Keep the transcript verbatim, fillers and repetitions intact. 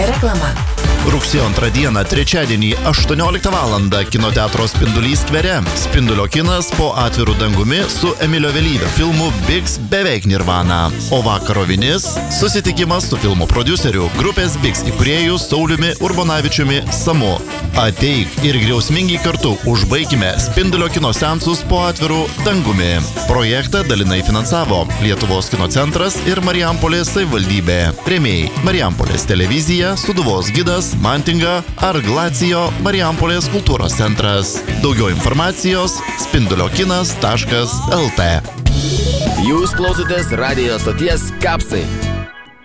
Reklama. Rugsėjo antrą dieną, trečiadienį, aštuonioliktą valandą kino teatro Spindulys skvere. Spindulio kinas po atvirų dangumi su Emilio Vėlyvio filmu Biks beveik Nirvana. O vakaro vinis – susitikimas su filmo prodiuseriu, grupės Biks įkūrėjų Sauliumi Urbonavičiumi Samu. Ateik ir griausmingai kartu užbaigime Spindulio kino seansus po atvirų dangumi. Projektą dalinai finansavo Lietuvos kino centras ir Marijampolės savivaldybė. Rėmėjai – Marijampolės televizija, Sūduvos gidas, Mantinga ar Glacijo Marijampolės kultūros centras. Daugiau informacijos spinduliokinas taškas el tė. Jūs klausotės radijo stoties Kapsai.